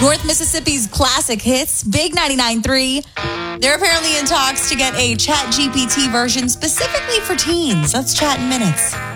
North Mississippi's classic hits, Big 99.3. They're apparently in talks to get a ChatGPT version specifically for teens. Let's chat in minutes.